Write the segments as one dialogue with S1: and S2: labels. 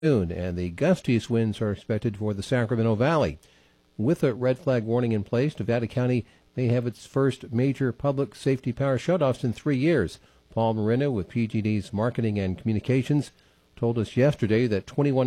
S1: And the gustiest winds are expected for the Sacramento Valley. With a red flag warning in place, Nevada County may have its first major public safety power shutoffs in 3 years. Paul Marino with PG&E's Marketing and Communications told us yesterday that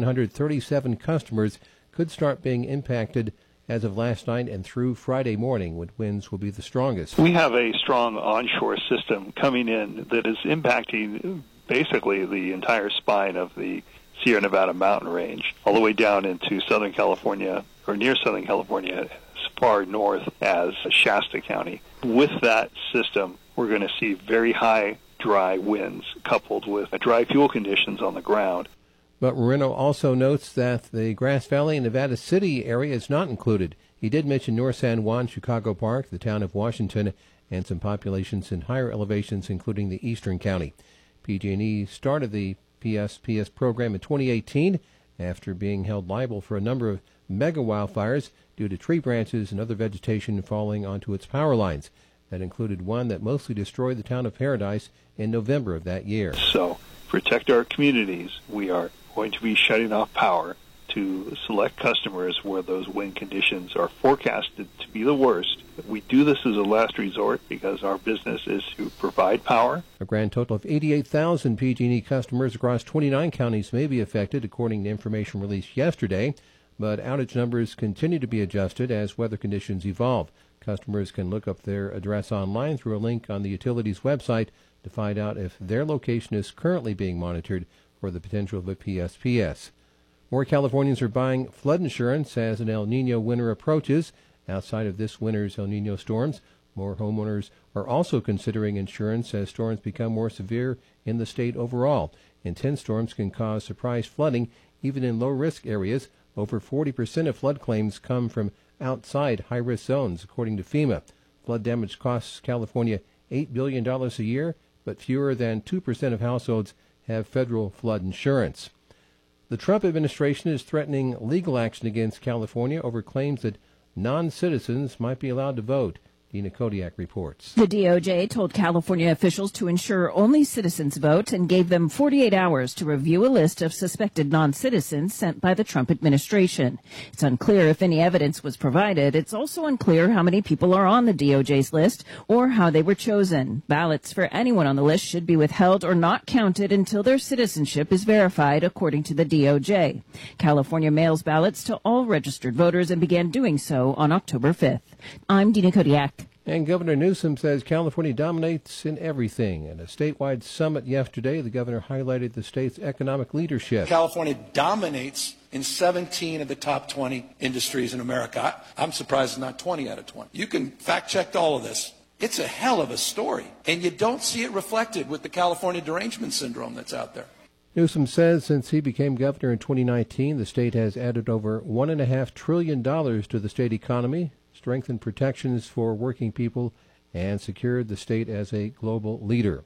S1: 2,137 customers could start being impacted as of last night and through Friday morning, when winds will be the strongest.
S2: We have a strong onshore system coming in that is impacting basically the entire spine of the Sierra Nevada mountain range, all the way down into Southern California, or near Southern California, as far north as Shasta County. With that system, we're going to see very high dry winds coupled with dry fuel conditions on the ground.
S1: But Marino also notes that the Grass Valley and Nevada City area is not included. He did mention North San Juan, Chicago Park, the town of Washington, and some populations in higher elevations, including the eastern county. PG&E started the PSPS program in 2018 after being held liable for a number of mega wildfires due to tree branches and other vegetation falling onto its power lines. That included one that mostly destroyed the town of Paradise in November of that year.
S2: So, protect our communities. We are going to be shutting off power to select customers where those wind conditions are forecasted to be the worst. We do this as a last resort because our business is to provide power.
S1: A grand total of 88,000 PG&E customers across 29 counties may be affected, according to information released yesterday, but outage numbers continue to be adjusted as weather conditions evolve. Customers can look up their address online through a link on the utility's website to find out if their location is currently being monitored for the potential of a PSPS. More Californians are buying flood insurance as an El Nino winter approaches. Outside of this winter's El Nino storms, more homeowners are also considering insurance as storms become more severe in the state overall. Intense storms can cause surprise flooding even in low-risk areas. Over 40% of flood claims come from outside high-risk zones, according to FEMA. Flood damage costs California $8 billion a year, but fewer than 2% of households have federal flood insurance. The Trump administration is threatening legal action against California over claims that non-citizens might be allowed to vote. Dina Kodiak reports.
S3: The DOJ told California officials to ensure only citizens vote and gave them 48 hours to review a list of suspected non-citizens sent by the Trump administration. It's unclear if any evidence was provided. It's also unclear how many people are on the DOJ's list or how they were chosen. Ballots for anyone on the list should be withheld or not counted until their citizenship is verified, according to the DOJ. California mails ballots to all registered voters and began doing so on October 5th. I'm Dina Kodiak.
S1: And Governor Newsom says California dominates in everything. At a statewide summit yesterday, the governor highlighted the state's economic leadership.
S4: California dominates in 17 of the top 20 industries in America. I'm surprised it's not 20 out of 20. You can fact check all of this. It's a hell of a story. And you don't see it reflected with the California derangement syndrome that's out there.
S1: Newsom says since he became governor in 2019, the state has added over $1.5 trillion to the state economy, strengthened protections for working people, and secured the state as a global leader.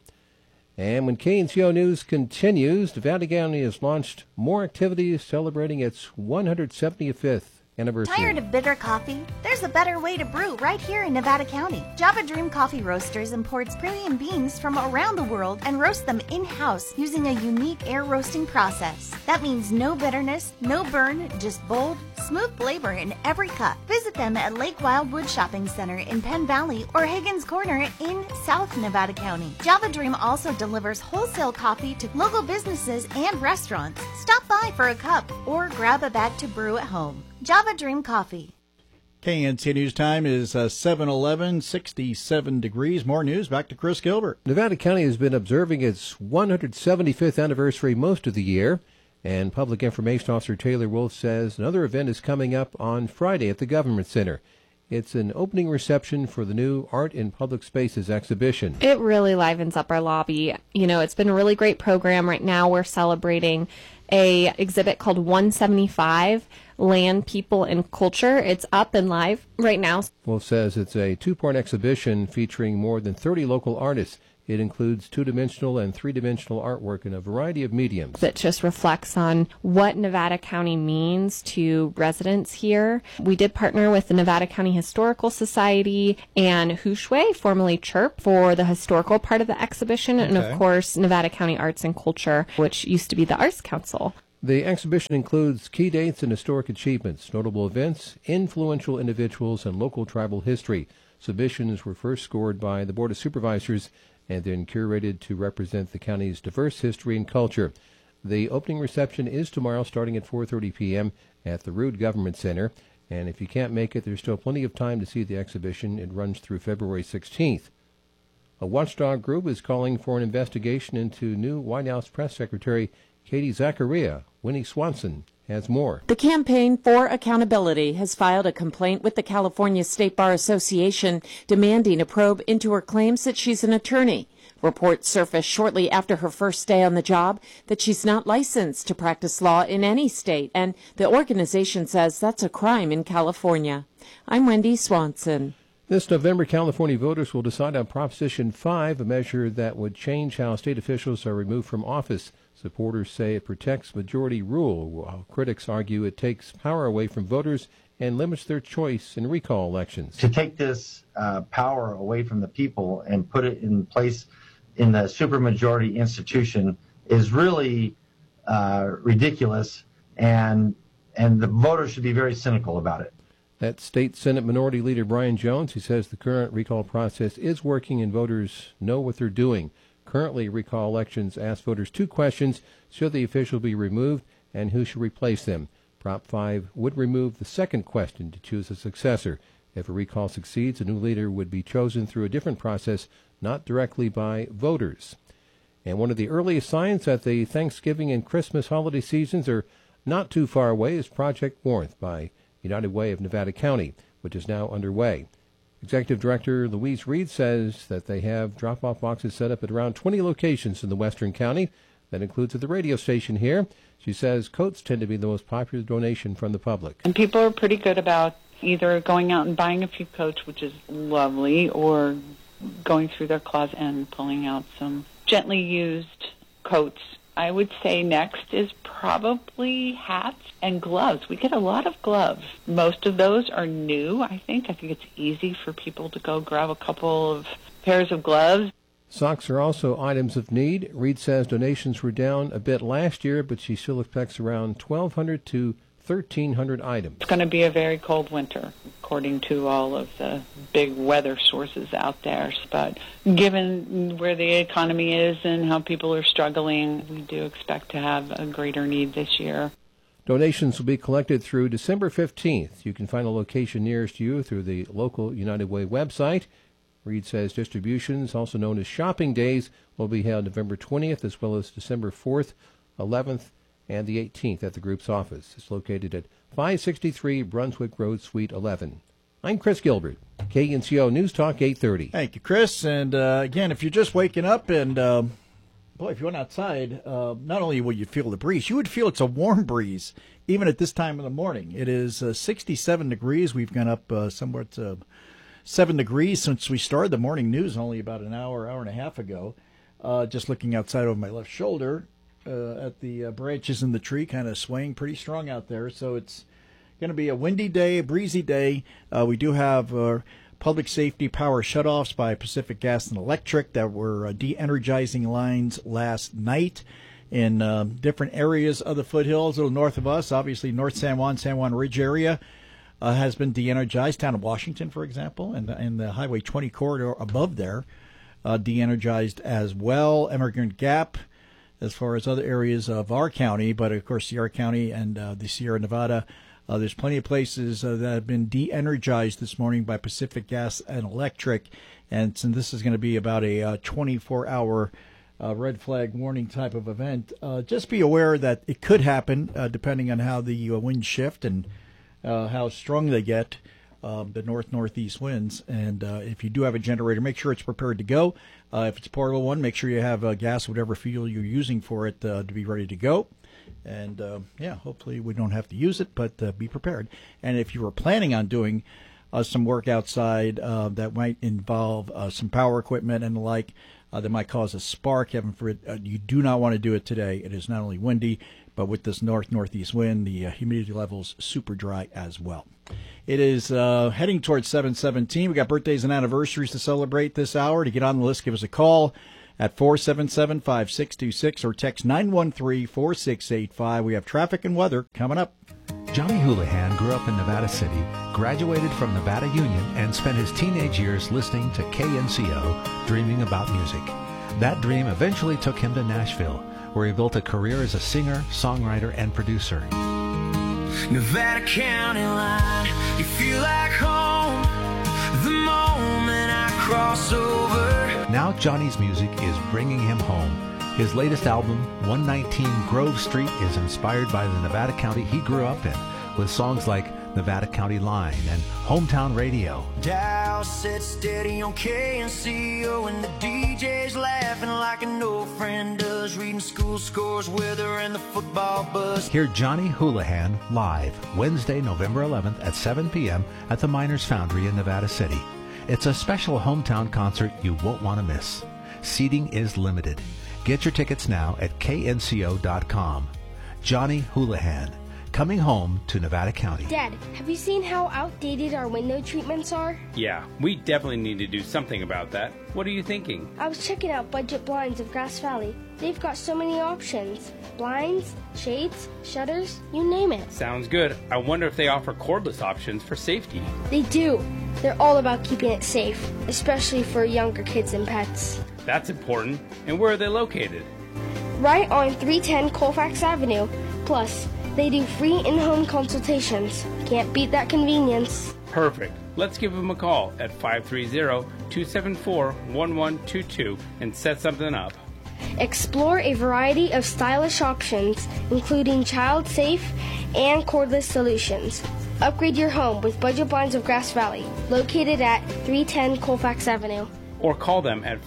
S1: And when KNCO News continues, Nevada County has launched more activities celebrating its 175th anniversary.
S5: Tired of bitter coffee? There's a better way to brew right here in Nevada County. Java Dream Coffee Roasters imports premium beans from around the world and roasts them in-house using a unique air roasting process. That means no bitterness, no burn, just bold, smooth flavor in every cup. Visit them at Lake Wildwood Shopping Center in Penn Valley or Higgins Corner in South Nevada County. Java Dream also delivers wholesale coffee to local businesses and restaurants. Stop by for a cup or grab a bag to brew at home. Java Dream Coffee.
S6: KNC News time is 7:11, 67 degrees. More news. Back to Chris Gilbert.
S1: Nevada County has been observing its 175th anniversary most of the year, and Public Information Officer Taylor Wolf says another event is coming up on Friday at the Government Center. It's an opening reception for the new Art in Public Spaces exhibition.
S7: It really livens up our lobby. You know, it's been a really great program. Right now we're celebrating a exhibit called 175, Land, People, and Culture. It's up and live right now.
S1: Wolf says it's a two-part exhibition featuring more than 30 local artists. It includes two-dimensional and three-dimensional artwork in a variety of mediums.
S7: That just reflects on what Nevada County means to residents here. We did partner with the Nevada County Historical Society and Hushway, formerly Chirp, for the historical part of the exhibition, and of course Nevada County Arts and Culture, which used to be the Arts Council.
S1: The exhibition includes key dates and historic achievements, notable events, influential individuals, and local tribal history. Submissions were first scored by the Board of Supervisors and then curated to represent the county's diverse history and culture. The opening reception is tomorrow starting at 4:30 p.m. at the Rood Government Center. And if you can't make it, there's still plenty of time to see the exhibition. It runs through February 16th. A watchdog group is calling for an investigation into new White House Press Secretary Katie Zachariah. Winnie Swanson has more.
S8: The Campaign for Accountability has filed a complaint with the California State Bar Association demanding a probe into her claims that she's an attorney. Reports surfaced shortly after her first day on the job that she's not licensed to practice law in any state, and the organization says that's a crime in California. I'm Wendy Swanson.
S1: This November, California voters will decide on Proposition 5, a measure that would change how state officials are removed from office. Supporters say it protects majority rule, while critics argue it takes power away from voters and limits their choice in recall elections.
S9: To take this power away from the people and put it in place in the supermajority institution is really ridiculous, and the voters should be very cynical about it.
S1: That's State Senate Minority Leader Brian Jones. He says the current recall process is working and voters know what they're doing. Currently, recall elections ask voters two questions: should the official be removed and who should replace them? Prop 5 would remove the second question to choose a successor. If a recall succeeds, a new leader would be chosen through a different process, not directly by voters. And one of the earliest signs that the Thanksgiving and Christmas holiday seasons are not too far away is Project Warmth by United Way of Nevada County, which is now underway. Executive Director Louise Reed says that they have drop-off boxes set up at around 20 locations in the western county. That includes at the radio station here. She says coats tend to be the most popular donation from the public.
S10: And people are pretty good about either going out and buying a few coats, which is lovely, or going through their closet and pulling out some gently used coats. I would say next is probably hats and gloves. We get a lot of gloves. Most of those are new, I think. I think it's easy for people to go grab a couple of pairs of gloves.
S1: Socks are also items of need. Reed says donations were down a bit last year, but she still expects around 1,200 to 1,300 items.
S10: It's going to be a very cold winter, according to all of the big weather sources out there. But given where the economy is and how people are struggling, we do expect to have a greater need this year.
S1: Donations will be collected through December 15th. You can find a location nearest you through the local United Way website. Reed says distributions, also known as shopping days, will be held November 20th as well as December 4th, 11th, and the 18th at the group's office. It's located at 563 Brunswick Road, Suite 11. I'm Chris Gilbert, KNCO News Talk 830.
S6: Thank you, Chris. And again, if you're just waking up and, boy, if you went outside, not only will you feel the breeze, you would feel it's a warm breeze, even at this time of the morning. It is 67 degrees. We've gone up somewhat 7 degrees since we started the morning news only about an hour and a half ago. Just looking outside over my left shoulder, at the branches in the tree kind of swaying pretty strong out there. So it's going to be a windy day, a breezy day. We do have public safety power shutoffs by Pacific Gas and Electric that were de-energizing lines last night in different areas of the foothills, a little north of us. Obviously, North San Juan Ridge area has been de-energized. Town of Washington, for example, and the Highway 20 corridor above there de-energized as well. Emigrant Gap, as far as other areas of our county, but of course Sierra County and the Sierra Nevada, there's plenty of places that have been de-energized this morning by Pacific Gas and Electric, and this is going to be about a 24-hour red flag warning type of event. Just be aware that it could happen depending on how the winds shift and how strong they get, the northeast winds. And if you do have a generator, make sure it's prepared to go. If it's a portable one, make sure you have gas, whatever fuel you're using for it, to be ready to go. And, hopefully we don't have to use it, but be prepared. And if you were planning on doing some work outside that might involve some power equipment and the like, that might cause a spark, heaven forbid, you do not want to do it today. It is not only windy, but with this northeast wind, the humidity level's super dry as well. It is heading towards 7:17. We got birthdays and anniversaries to celebrate this hour. To get on the list, give us a call at 477-5626 or text 913-4685. We have traffic and weather coming up.
S11: Johnny Houlihan grew up in Nevada City, graduated from Nevada Union, and spent his teenage years listening to KNCO, dreaming about music. That dream eventually took him to Nashville, where he built a career as a singer, songwriter, and producer.
S12: Nevada County line, you feel like home the moment I cross over.
S11: Now Johnny's music is bringing him home. His latest album, 119 Grove Street, is inspired by the Nevada County he grew up in, with songs like Nevada County Line and Hometown Radio.
S12: Dial set steady on KNCO and the DJ's laughing like an old friend does, reading school scores, weather, and the football buzz.
S11: Hear Johnny Houlihan live Wednesday, November 11th at 7 p.m. at the Miners Foundry in Nevada City. It's a special hometown concert you won't want to miss. Seating is limited. Get your tickets now at knco.com. Johnny Houlihan, coming home to Nevada County.
S13: Dad, have you seen how outdated our window treatments are?
S14: Yeah, we definitely need to do something about that. What are you thinking?
S13: I was checking out Budget Blinds of Grass Valley. They've got so many options. Blinds, shades, shutters, you name it.
S14: Sounds good. I wonder if they offer cordless options for safety.
S13: They do. They're all about keeping it safe, especially for younger kids and pets.
S14: That's important. And where are they located?
S13: Right on 310 Colfax Avenue. Plus, they do free in-home consultations. Can't beat that convenience.
S14: Perfect. Let's give them a call at 530-274-1122 and set something up.
S13: Explore a variety of stylish options, including child-safe and cordless solutions. Upgrade your home with Budget Blinds of Grass Valley, located at 310 Colfax Avenue.
S14: Or call them at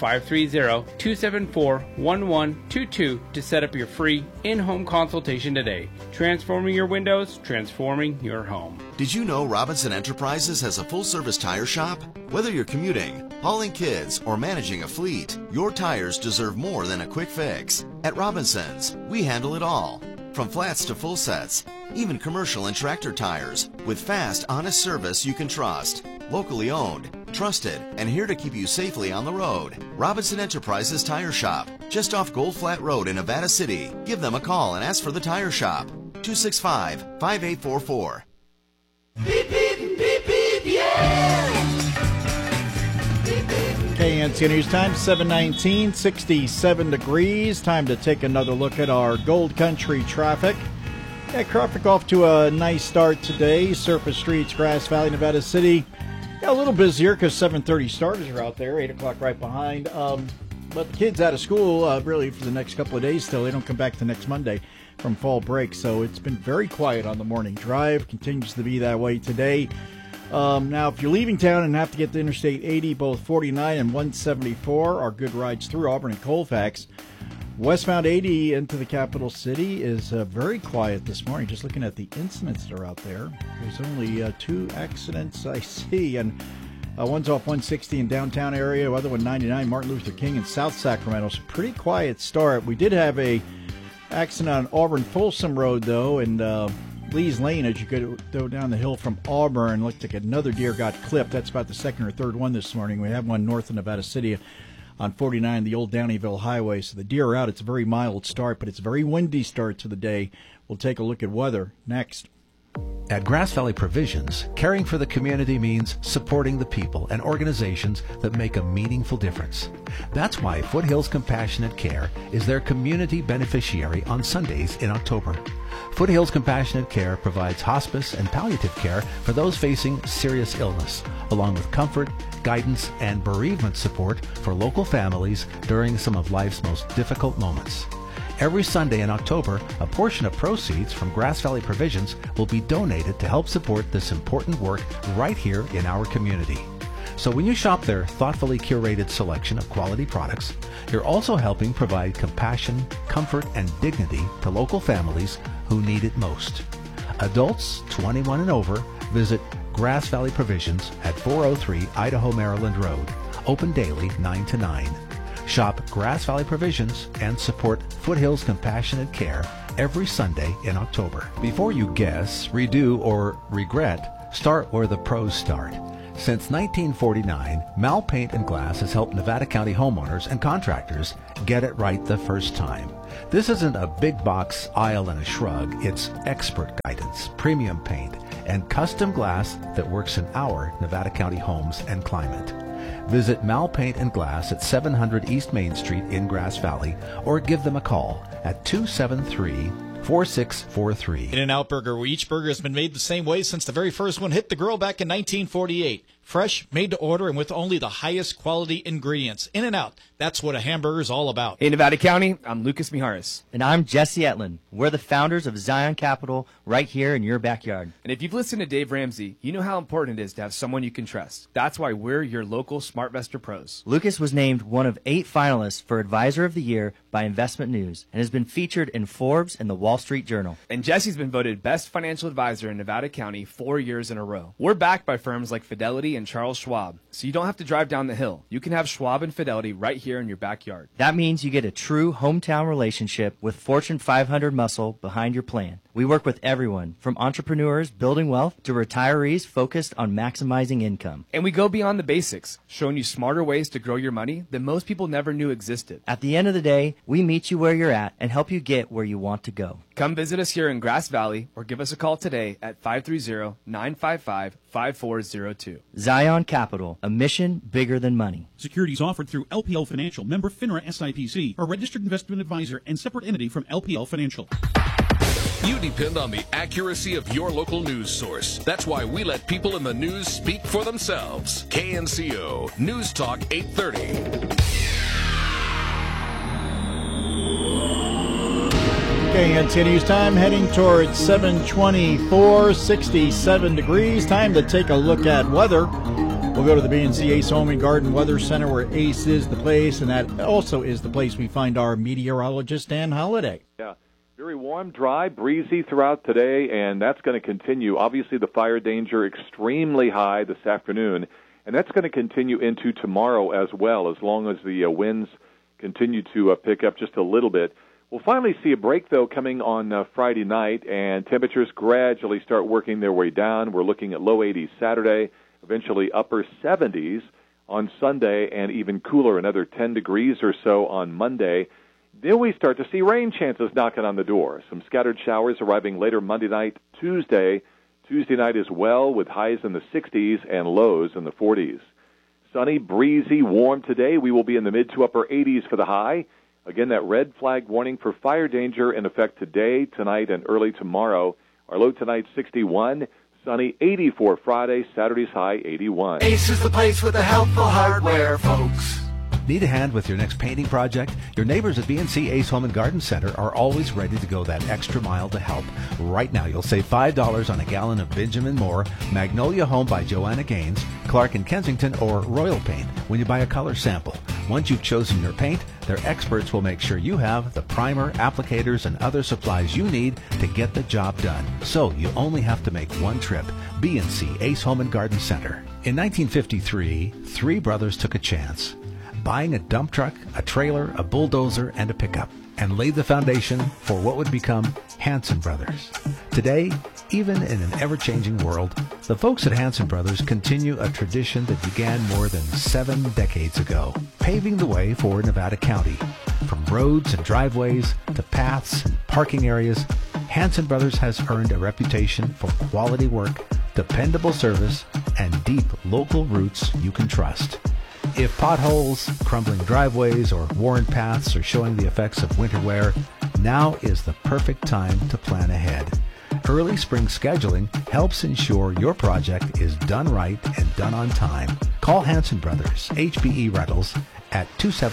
S14: 530-274-1122 to set up your free in-home consultation today. Transforming your windows, transforming your home.
S15: Did you know Robinson Enterprises has a full-service tire shop? Whether you're commuting, hauling kids, or managing a fleet, your tires deserve more than a quick fix. At Robinson's, we handle it all. From flats to full sets, even commercial and tractor tires, with fast, honest service you can trust. Locally owned, trusted, and here to keep you safely on the road. Robinson Enterprises Tire Shop, just off Gold Flat Road in Nevada City. Give them a call and ask for the Tire Shop. 265-5844.
S12: Beep, beep, beep, beep, yeah!
S6: KNCO News Time, 7:19, 67 degrees. Time to take another look at our Gold Country traffic. Yeah, traffic off to a nice start today. Surface streets, Grass Valley, Nevada City. Yeah, a little busier because 7:30 starters are out there, 8 o'clock right behind. But the kids out of school really for the next couple of days still. They don't come back to next Monday from fall break. So it's been very quiet on the morning drive. Continues to be that way today. Now, if you're leaving town and have to get to Interstate 80, both 49 and 174 are good rides through Auburn and Colfax. Westbound 80 into the capital city is very quiet this morning. Just looking at the incidents that are out there. There's only 2 accidents I see, and one's off 160 in downtown area, the other one 99 Martin Luther King in South Sacramento. It's a pretty quiet start. We did have a accident on Auburn Folsom Road, though, and Lee's Lane, as you go down the hill from Auburn, looked like another deer got clipped. That's about the second or third one this morning. We have one north of Nevada City on 49, the old Downeyville Highway. So the deer are out. It's a very mild start, but it's a very windy start to the day. We'll take a look at weather next.
S11: At Grass Valley Provisions, caring for the community means supporting the people and organizations that make a meaningful difference. That's why Foothills Compassionate Care is their community beneficiary on Sundays in October. Foothills Compassionate Care provides hospice and palliative care for those facing serious illness, along with comfort, guidance, and bereavement support for local families during some of life's most difficult moments. Every Sunday in October, a portion of proceeds from Grass Valley Provisions will be donated to help support this important work right here in our community. So when you shop their thoughtfully curated selection of quality products, you're also helping provide compassion, comfort, and dignity to local families who need it most. Adults 21 and over, visit Grass Valley Provisions at 403 Idaho, Maryland Road. Open daily 9 to 9. Shop Grass Valley Provisions and support Foothills Compassionate Care every Sunday in October. Before you guess, redo, or regret, start where the pros start. Since 1949, Mal Paint and Glass has helped Nevada County homeowners and contractors get it right the first time. This isn't a big box aisle and a shrug. It's expert guidance, premium paint, and custom glass that works in our Nevada County homes and climate. Visit Mal Paint and Glass at 700 East Main Street in Grass Valley or give them a call at 273-4643.
S16: In-N-Out Burger, where each burger has been made the same way since the very first one hit the grill back in 1948. Fresh, made to order, and with only the highest quality ingredients. In-N-Out, that's what a hamburger is all about.
S17: Hey, Nevada County, I'm Lucas Mijares.
S18: And I'm Jesse Etlin. We're the founders of Zion Capital right here in your backyard.
S17: And if you've listened to Dave Ramsey, you know how important it is to have someone you can trust. That's why we're your local SmartVestor pros.
S18: Lucas was named one of 8 finalists for Advisor of the Year by Investment News and has been featured in Forbes and the Wall Street Journal.
S17: And Jesse's been voted Best Financial Advisor in Nevada County 4 years in a row. We're backed by firms like Fidelity and Charles Schwab, so you don't have to drive down the hill. You can have Schwab and Fidelity right here in your backyard.
S18: That means you get a true hometown relationship with Fortune 500 muscle behind your plan. We work with everyone, from entrepreneurs building wealth to retirees focused on maximizing income.
S17: And we go beyond the basics, showing you smarter ways to grow your money that most people never knew existed.
S18: At the end of the day, we meet you where you're at and help you get where you want to go.
S17: Come visit us here in Grass Valley or give us a call today at 530-955-5402.
S18: Zion Capital, a mission bigger than money.
S19: Securities offered through LPL Financial, member FINRA SIPC, a registered investment advisor and separate entity from LPL Financial.
S20: You depend on the accuracy of your local news source. That's why we let people in the news speak for themselves. KNCO News Talk 830.
S6: KNCO News time, heading towards 7:24, 67 degrees. Time to take a look at weather. We'll go to the BNC Ace Home and Garden Weather Center, where Ace is the place, and that also is the place we find our meteorologist, Dan Holliday.
S21: Yeah. Very warm, dry, breezy throughout today, and that's going to continue. Obviously, the fire danger extremely high this afternoon, and that's going to continue into tomorrow as well, as long as the winds continue to pick up just a little bit. We'll finally see a break, though, coming on Friday night, and temperatures gradually start working their way down. We're looking at low 80s Saturday, eventually upper 70s on Sunday, and even cooler, another 10 degrees or so on Monday. Then we start to see rain chances knocking on the door. Some scattered showers arriving later Monday night, Tuesday night as well, with highs in the 60s and lows in the 40s. Sunny, breezy, warm today. We will be in the mid to upper 80s for the high. Again, that red flag warning for fire danger in effect today, tonight, and early tomorrow. Our low tonight, 61. Sunny, 84 Friday. Saturday's high, 81.
S12: Ace is the place with the helpful hardware, folks.
S11: Need a hand with your next painting project? Your neighbors at BNC Ace Home and Garden Center are always ready to go that extra mile to help. Right now, you'll save $5 on a gallon of Benjamin Moore, Magnolia Home by Joanna Gaines, Clark and Kensington, or Royal Paint when you buy a color sample. Once you've chosen your paint, their experts will make sure you have the primer, applicators, and other supplies you need to get the job done. So you only have to make one trip. BNC Ace Home and Garden Center. In 1953, 3 brothers took a chance, buying a dump truck, a trailer, a bulldozer, and a pickup, and laid the foundation for what would become Hanson Brothers. Today, even in an ever-changing world, the folks at Hanson Brothers continue a tradition that began more than 7 decades ago, paving the way for Nevada County. From roads and driveways to paths and parking areas, Hanson Brothers has earned a reputation for quality work, dependable service, and deep local roots you can trust. If potholes, crumbling driveways, or worn paths are showing the effects of winter wear, now is the perfect time to plan ahead. Early spring scheduling helps ensure your project is done right and done on time. Call Hanson Brothers, HBE Rentals, at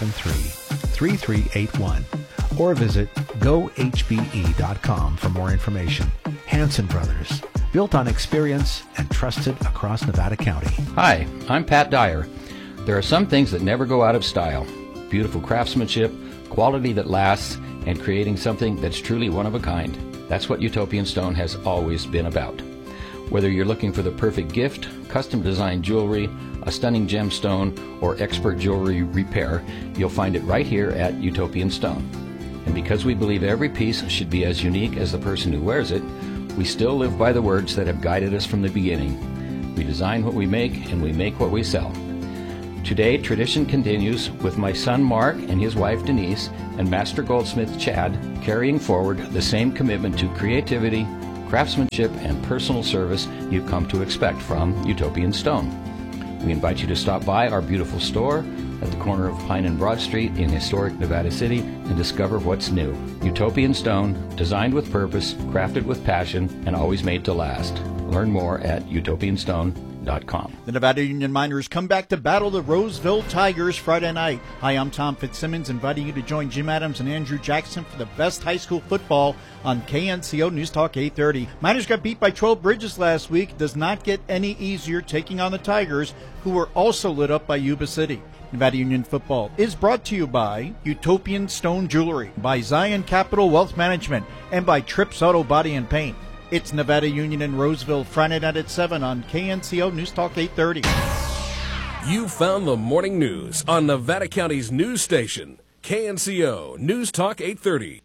S11: 273-3381 or visit gohbe.com for more information. Hanson Brothers, built on experience and trusted across Nevada County.
S22: Hi, I'm Pat Dyer. There are some things that never go out of style. Beautiful craftsmanship, quality that lasts, and creating something that's truly one of a kind. That's what Utopian Stone has always been about. Whether you're looking for the perfect gift, custom designed jewelry, a stunning gemstone, or expert jewelry repair, you'll find it right here at Utopian Stone. And because we believe every piece should be as unique as the person who wears it, we still live by the words that have guided us from the beginning. We design what we make, and we make what we sell. Today, tradition continues with my son Mark and his wife Denise and master goldsmith Chad carrying forward the same commitment to creativity, craftsmanship, and personal service you've come to expect from Utopian Stone. We invite you to stop by our beautiful store at the corner of Pine and Broad Street in historic Nevada City and discover what's new. Utopian Stone, designed with purpose, crafted with passion, and always made to last. Learn more at utopianstone.com.
S6: The Nevada Union Miners come back to battle the Roseville Tigers Friday night. Hi, I'm Tom Fitzsimmons, inviting you to join Jim Adams and Andrew Jackson for the best high school football on KNCO News Talk 830. Miners got beat by 12 Bridges last week. Does not get any easier taking on the Tigers, who were also lit up by Yuba City. Nevada Union football is brought to you by Utopian Stone Jewelry, by Zion Capital Wealth Management, and by Trips Auto Body and Paint. It's Nevada Union in Roseville, Friday night at 7 on KNCO News Talk 830.
S20: You found the morning news on Nevada County's news station, KNCO News Talk 830.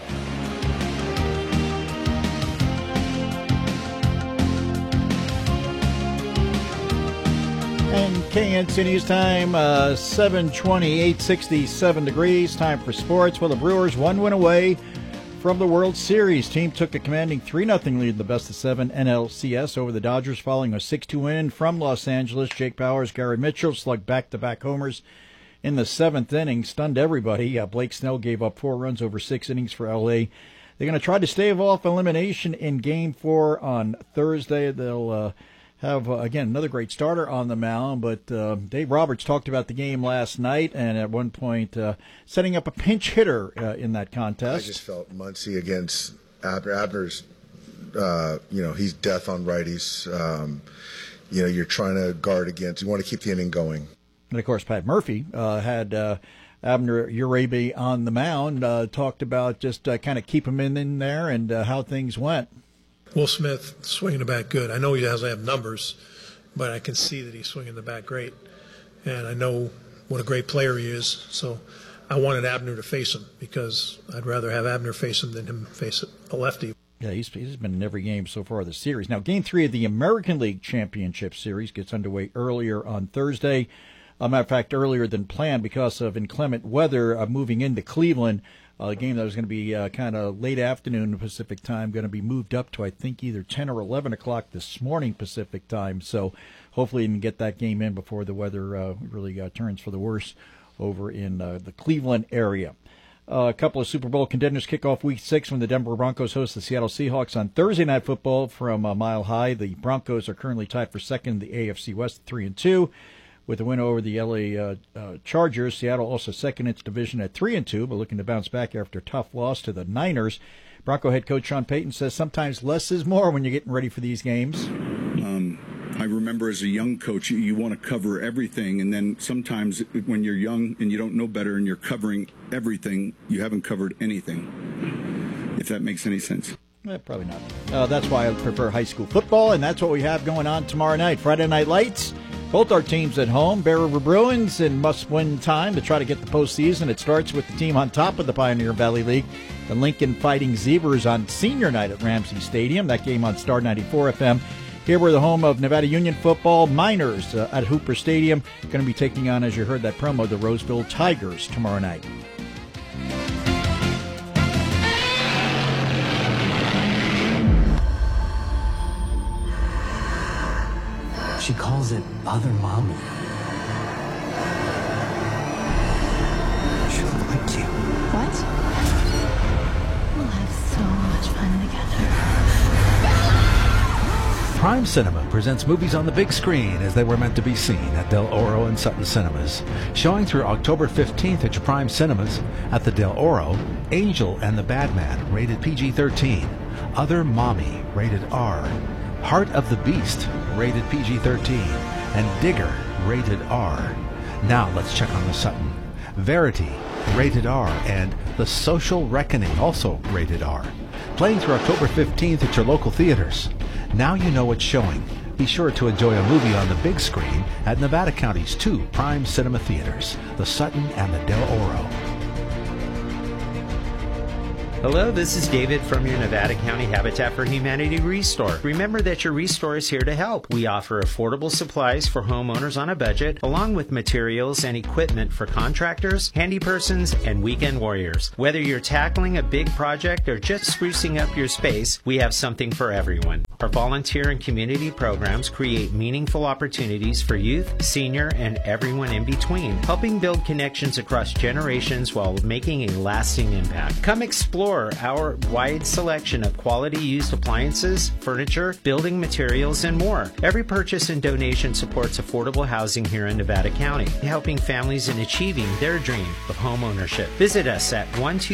S6: And KNC News Time, 7:20, 867 degrees. Time for sports. Well, the Brewers one win away from the World Series. Team took a commanding 3-0 lead in the best-of-7 NLCS over the Dodgers following a 6-2 win from Los Angeles. Jake Bauers, Gary Mitchell slugged back-to-back homers in the 7th inning. Stunned everybody. Blake Snell gave up 4 runs over 6 innings for L.A. They're going to try to stave off elimination in Game 4 on Thursday. They'll have, again, another great starter on the mound, but Dave Roberts talked about the game last night and at one point setting up a pinch hitter in that contest.
S2: I just felt Muncy against Abner's, he's death on righties. You're trying to guard against, you want to keep the inning going.
S6: And, of course, Pat Murphy had Abner Urabe on the mound, talked about just kind of keep him in there and how things went.
S3: Will Smith swinging the bat good. I know he doesn't have numbers, but I can see that he's swinging the bat great. And I know what a great player he is. So I wanted Abner to face him because I'd rather have Abner face him than him face a lefty.
S6: Yeah, he's been in every game so far this series. Now, Game 3 of the American League Championship Series gets underway earlier on Thursday. Matter of fact, earlier than planned because of inclement weather moving into Cleveland. A game that was going to be kind of late afternoon Pacific time, going to be moved up to, I think, either 10 or 11 o'clock this morning Pacific time. So hopefully you can get that game in before the weather really turns for the worse over in the Cleveland area. A couple of Super Bowl contenders kick off Week 6 when the Denver Broncos host the Seattle Seahawks on Thursday Night Football from Mile High. The Broncos are currently tied for second in the AFC West, 3-2. With a win over the L.A. Chargers. Seattle also second in its division at 3-2, but looking to bounce back after a tough loss to the Niners. Bronco head coach Sean Payton says sometimes less is more when you're getting ready for these games.
S23: I remember as a young coach, you want to cover everything, and then sometimes when you're young and you don't know better and you're covering everything, you haven't covered anything, if that makes any sense.
S6: Probably not. That's why I prefer high school football, and that's what we have going on tomorrow night. Friday Night Lights. Both our teams at home. Bear River Bruins in must-win time to try to get the postseason. It starts with the team on top of the Pioneer Valley League, the Lincoln Fighting Zebras, on senior night at Ramsey Stadium. That game on Star 94 FM. Here we're the home of Nevada Union football. Miners at Hooper Stadium. Going to be taking on, as you heard that promo, the Roseville Tigers tomorrow night.
S24: She calls it Other Mommy. She'll like you.
S25: What? We'll have so much fun together.
S11: Prime Cinema presents movies on the big screen as they were meant to be seen at Del Oro and Sutton Cinemas. Showing through October 15th at your Prime Cinemas at the Del Oro, Angel and the Bad Man, rated PG-13. Other Mommy, rated R. Heart of the Beast, rated PG-13, and Digger, rated R. Now let's check on the Sutton. Verity, rated R, and The Social Reckoning, also rated R. Playing through October 15th at your local theaters. Now you know what's showing. Be sure to enjoy a movie on the big screen at Nevada County's 2 Prime Cinema theaters, the Sutton and the Del Oro.
S4: Hello, this is David from your Nevada County Habitat for Humanity Restore. Remember that your Restore is here to help. We offer affordable supplies for homeowners on a budget, along with materials and equipment for contractors, handy persons, and weekend warriors. Whether you're tackling a big project or just sprucing up your space, we have something for everyone. Our volunteer and community programs create meaningful opportunities for youth, senior, and everyone in between, helping build connections across generations while making a lasting impact. Come explore our wide selection of quality used appliances, furniture, building materials, and more. Every purchase and donation supports affordable housing here in Nevada County, helping families in achieving their dream of home ownership. Visit us at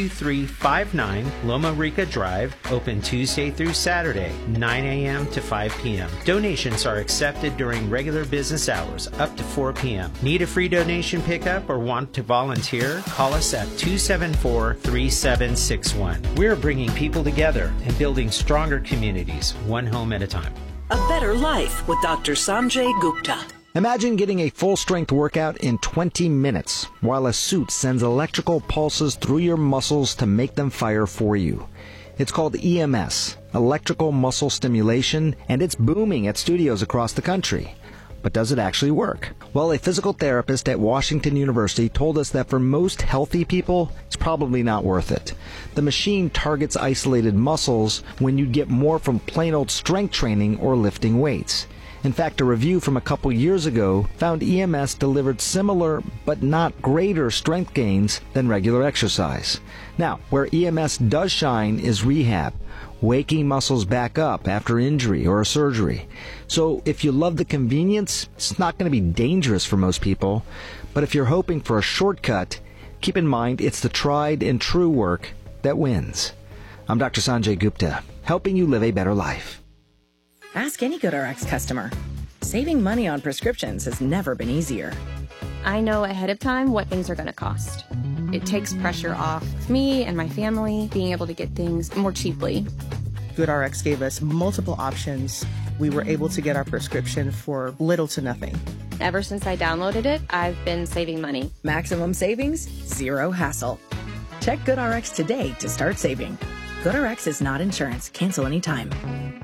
S4: 12359 Loma Rica Drive, open Tuesday through Saturday, 9 a.m. to 5 p.m. Donations are accepted during regular business hours up to 4 p.m. Need a free donation pickup or want to volunteer? Call us at 274-3761. We're bringing people together and building stronger communities, one home at a time.
S5: A better life with Dr. Sanjay Gupta.
S7: Imagine getting a full-strength workout in 20 minutes while a suit sends electrical pulses through your muscles to make them fire for you. It's called EMS, electrical muscle stimulation, and it's booming at studios across the country. But does it actually work? Well, a physical therapist at Washington University told us that for most healthy people, it's probably not worth it. The machine targets isolated muscles when you'd get more from plain old strength training or lifting weights. In fact, a review from a couple years ago found EMS delivered similar but not greater strength gains than regular exercise. Now, where EMS does shine is rehab, waking muscles back up after injury or a surgery. So if you love the convenience, it's not going to be dangerous for most people. But if you're hoping for a shortcut, keep in mind it's the tried and true work that wins. I'm Dr. Sanjay Gupta, helping you live a better life.
S8: Ask any GoodRx customer. Saving money on prescriptions has never been easier.
S9: I know ahead of time what things are going to cost. It takes pressure off me and my family being able to get things more cheaply.
S26: GoodRx gave us multiple options. We were able to get our prescription for little to nothing.
S9: Ever since I downloaded it, I've been saving money.
S8: Maximum savings, zero hassle. Check GoodRx today to start saving. GoodRx is not insurance. Cancel anytime.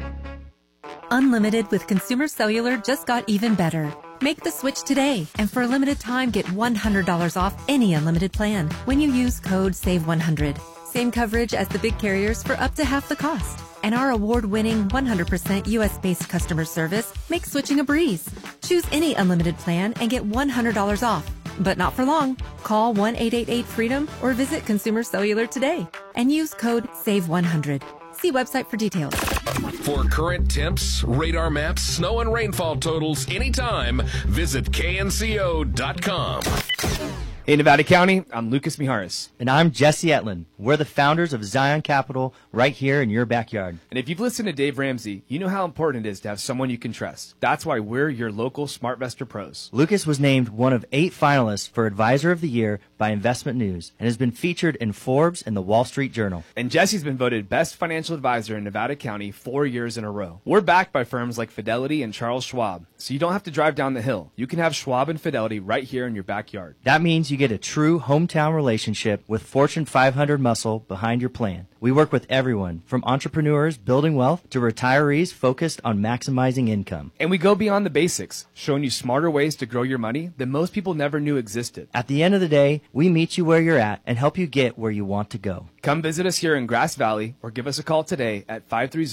S27: Unlimited with Consumer Cellular just got even better. Make the switch today, and for a limited time, get $100 off any unlimited plan when you use code SAVE100. Same coverage as the big carriers for up to half the cost. And our award-winning 100% U.S.-based customer service makes switching a breeze. Choose any unlimited plan and get $100 off. But not for long. Call 1-888-FREEDOM or visit Consumer Cellular today and use code SAVE100. See website for details.
S20: For current temps, radar maps, snow and rainfall totals anytime, visit knco.com.
S17: Hey, Nevada County, I'm Lucas Mijares.
S18: And I'm Jesse Etlin. We're the founders of Zion Capital right here in your backyard.
S17: And if you've listened to Dave Ramsey, you know how important it is to have someone you can trust. That's why we're your local SmartVestor pros.
S18: Lucas was named one of 8 finalists for Advisor of the Year by Investment News and has been featured in Forbes and the Wall Street Journal.
S17: And Jesse's been voted Best Financial Advisor in Nevada County 4 years in a row. We're backed by firms like Fidelity and Charles Schwab, so you don't have to drive down the hill. You can have Schwab and Fidelity right here in your backyard.
S18: That means you get a true hometown relationship with Fortune 500 muscle behind your plan. We work with everyone, from entrepreneurs building wealth to retirees focused on maximizing income.
S17: And we go beyond the basics, showing you smarter ways to grow your money that most people never knew existed.
S18: At the end of the day, we meet you where you're at and help you get where you want to go.
S17: Come visit us here in Grass Valley or give us a call today at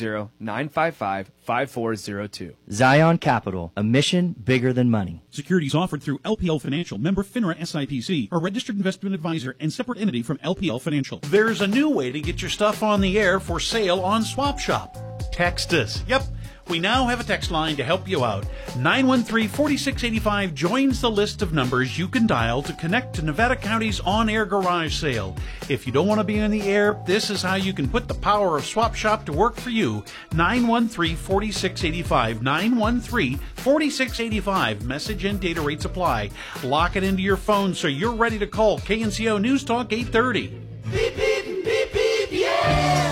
S17: 530-955-5402.
S18: Zion Capital, a mission bigger than money.
S19: Securities offered through LPL Financial, member FINRA SIPC, a registered investment advisor and separate entity from LPL Financial.
S28: There's a new way to get your stuff on the air for sale on Swap Shop. Text us. Yep. We now have a text line to help you out. 913-4685 joins the list of numbers you can dial to connect to Nevada County's on-air garage sale. If you don't want to be on the air, this is how you can put the power of Swap Shop to work for you. 913-4685. 913-4685. Message and data rates apply. Lock it into your phone so you're ready to call KNCO News Talk 830.
S12: Beep, beep, beep, beep, yeah!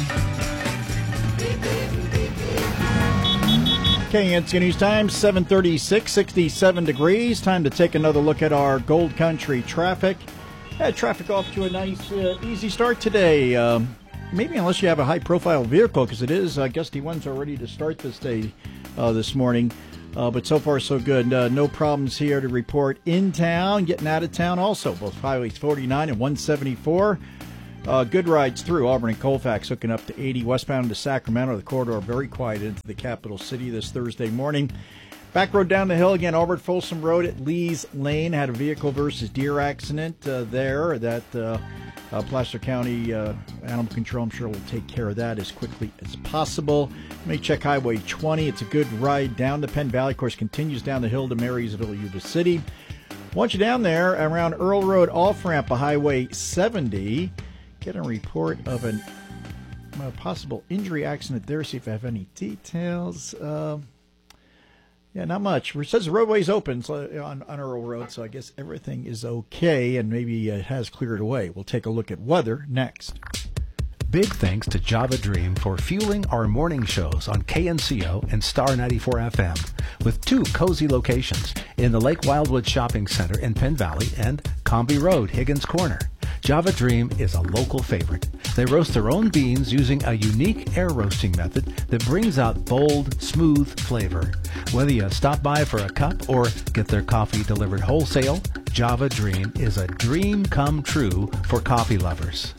S6: KNCO News Time, 7:36, 67 degrees. Time to take another look at our Gold Country traffic. Traffic off to a nice, easy start today. maybe unless you have a high-profile vehicle, because it is gusty winds are ready to start this day, this morning. But so far, so good. No problems here to report in town, getting out of town also. Both highways 49 and 174. Good rides through Auburn and Colfax, hooking up to 80. Westbound to Sacramento, the corridor very quiet into the capital city this Thursday morning. Back road down the hill again, Auburn Folsom Road at Lee's Lane. Had a vehicle versus deer accident there that Placer County Animal Control, I'm sure, will take care of that as quickly as possible. Let me check Highway 20. It's a good ride down to Penn Valley. Of course, continues down the hill to Marysville, Yuba City. Once you're down there, around Earl Road off-ramp of Highway 70, get a report of a possible injury accident there. See if I have any details. Yeah, not much. It says the roadway's open on Earl Road, so I guess everything is okay, and maybe it has cleared away. We'll take a look at weather next.
S11: Big thanks to Java Dream for fueling our morning shows on KNCO and Star 94 FM, with 2 cozy locations in the Lake Wildwood Shopping Center in Penn Valley and Comby Road, Higgins Corner. Java Dream is a local favorite. They roast their own beans using a unique air roasting method that brings out bold, smooth flavor. Whether you stop by for a cup or get their coffee delivered wholesale, Java Dream is a dream come true for coffee lovers.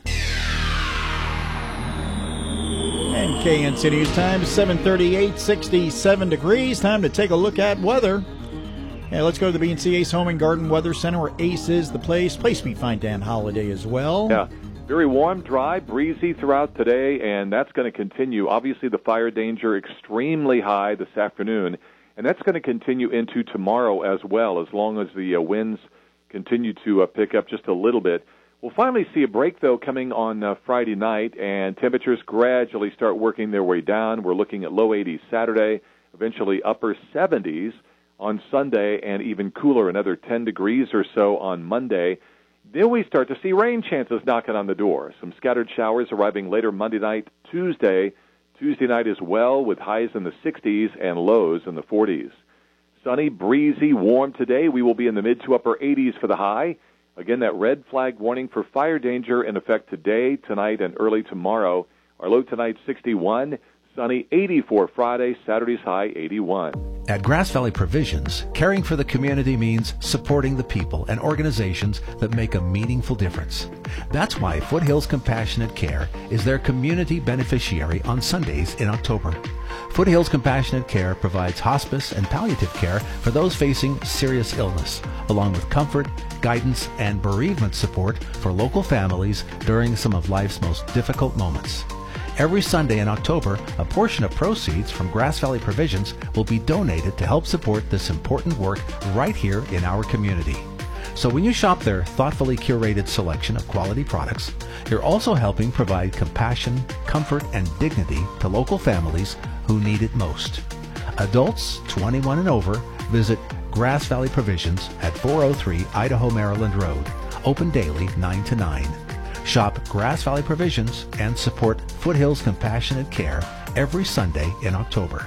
S6: And KNC News time, 7:38, 67 degrees. Time to take a look at weather. Yeah, let's go to the B&C Ace Home and Garden Weather Center, where Ace is the place. Place me find Dan Holiday as well.
S1: Yeah, very warm, dry, breezy throughout today, and that's going to continue. Obviously, the fire danger extremely high this afternoon, and that's going to continue into tomorrow as well, as long as the winds continue to pick up just a little bit. We'll finally see a break, though, coming on Friday night, and temperatures gradually start working their way down. We're looking at low 80s Saturday, eventually upper 70s on Sunday, and even cooler, another 10 degrees or so on Monday. Then we start to see rain chances knocking on the door. Some scattered showers arriving later Monday night, Tuesday night as well, with highs in the 60s and lows in the 40s. Sunny, breezy, warm today. We will be in the mid to upper 80s for the high. Again, that red flag warning for fire danger in effect today, tonight, and early tomorrow. Our low tonight, 61. Sunny, 84 Friday, Saturday's high, 81.
S11: At Grass Valley Provisions, caring for the community means supporting the people and organizations that make a meaningful difference. That's why Foothills Compassionate Care is their community beneficiary on Sundays in October. Foothills Compassionate Care provides hospice and palliative care for those facing serious illness, along with comfort, guidance, and bereavement support for local families during some of life's most difficult moments. Every Sunday in October, a portion of proceeds from Grass Valley Provisions will be donated to help support this important work right here in our community. So when you shop their thoughtfully curated selection of quality products, you're also helping provide compassion, comfort, and dignity to local families who need it most. Adults 21 and over, visit Grass Valley Provisions at 403 Idaho, Maryland Road. Open daily 9 to 9. Shop Grass Valley Provisions and support Foothills Compassionate Care every Sunday in October.